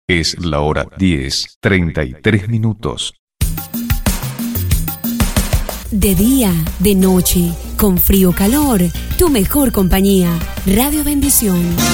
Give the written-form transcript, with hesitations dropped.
Es la hora 10:33. De día, de noche, con frío o calor, tu mejor compañía. Radio Bendición.